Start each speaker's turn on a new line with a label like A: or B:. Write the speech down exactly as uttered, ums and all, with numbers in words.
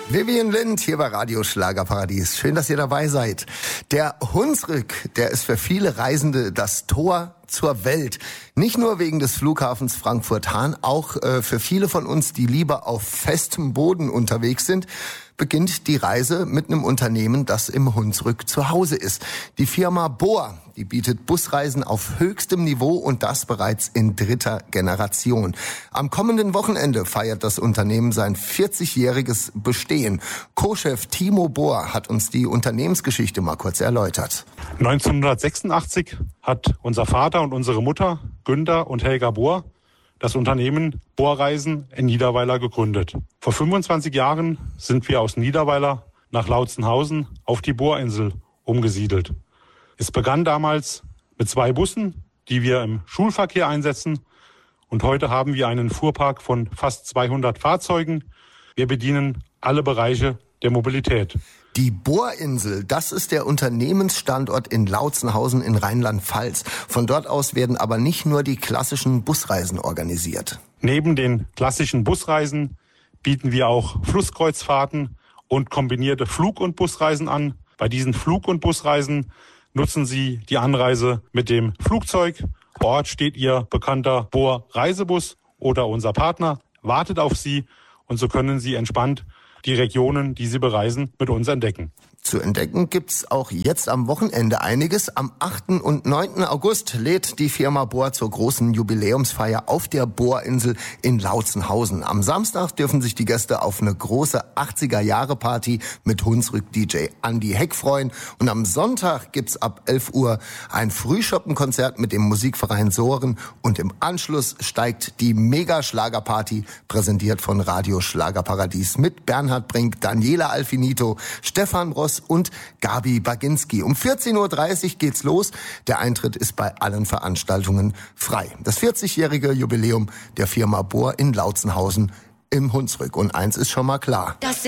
A: Vivian Lind hier bei Radio Schlagerparadies. Schön, dass ihr dabei seid. Der Hunsrück, der ist für viele Reisende das Tor zur Welt. Nicht nur wegen des Flughafens Frankfurt-Hahn, auch äh, für viele von uns, die lieber auf festem Boden unterwegs sind, beginnt die Reise mit einem Unternehmen, das im Hunsrück zu Hause ist. Die Firma Bohr, die bietet Busreisen auf höchstem Niveau und das bereits in dritter Generation. Am kommenden Wochenende feiert das Unternehmen sein vierzigjähriges Bestehen. Co-Chef Timo Bohr hat uns die Unternehmensgeschichte mal kurz erläutert.
B: neunzehnhundertsechsundachtzig hat unser Vater und unsere Mutter, Günther und Helga Bohr, das Unternehmen Bohrreisen in Niederweiler gegründet. Vor fünfundzwanzig Jahren sind wir aus Niederweiler nach Lautzenhausen auf die Bohrinsel umgesiedelt. Es begann damals mit zwei Bussen, die wir im Schulverkehr einsetzen. Und heute haben wir einen Fuhrpark von fast zweihundert Fahrzeugen. Wir bedienen alle Bereiche der Mobilität.
A: Die Bohrinsel, das ist der Unternehmensstandort in Lautzenhausen in Rheinland-Pfalz. Von dort aus werden aber nicht nur die klassischen Busreisen organisiert.
B: Neben den klassischen Busreisen bieten wir auch Flusskreuzfahrten und kombinierte Flug- und Busreisen an. Bei diesen Flug- und Busreisen nutzen Sie die Anreise mit dem Flugzeug. Vor Ort steht Ihr bekannter Bohr-Reisebus oder unser Partner, wartet auf Sie und so können Sie entspannt die Regionen, die Sie bereisen, mit uns entdecken.
A: Zu entdecken gibt's auch jetzt am Wochenende einiges. Am achten und neunten August lädt die Firma Bohr zur großen Jubiläumsfeier auf der Bohrinsel in Lautzenhausen. Am Samstag dürfen sich die Gäste auf eine große achtziger-Jahre-Party mit Hunsrück-D J Andi Heck freuen. Und am Sonntag gibt's ab elf Uhr ein Frühschoppenkonzert mit dem Musikverein Soren. Und im Anschluss steigt die Mega-Schlagerparty, präsentiert von Radio Schlagerparadies mit Bernhard Brink, Daniela Alfinito, Stefan Ross und Gabi Baginski. Um vierzehn Uhr dreißig geht's los. Der Eintritt ist bei allen Veranstaltungen frei. Das vierzigjährige Jubiläum der Firma Bohr in Lautzenhausen im Hunsrück. Und eins ist schon mal klar.
C: Das